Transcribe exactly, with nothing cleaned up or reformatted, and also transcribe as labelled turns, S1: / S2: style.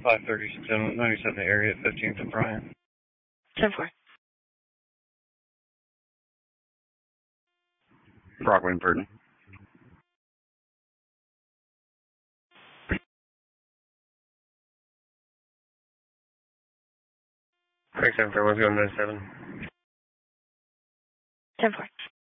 S1: five thirty-seven, ninety-seven area at fifteenth and Bryant.
S2: ten four.
S1: Broadway and Burton. Thanks, seven four, let's go nine seven.
S2: ten four.